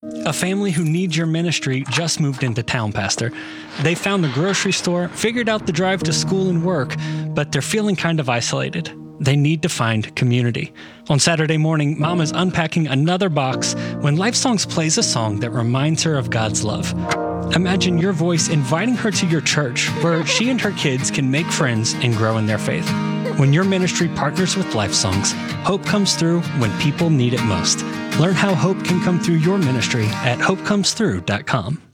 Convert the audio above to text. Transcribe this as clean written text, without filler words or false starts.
A family who needs your ministry just moved into town, Pastor. They found the grocery store, figured out the drive to school and work, but they're feeling kind of isolated. They need to find community. On Saturday morning, Mom is unpacking another box when Life Songs plays a song that reminds her of God's love. Imagine your voice inviting her to your church, where she and her kids can make friends and grow in their faith. When your ministry partners with Life Songs, hope comes through when people need it most. Learn how hope can come through your ministry at hopecomesthrough.com.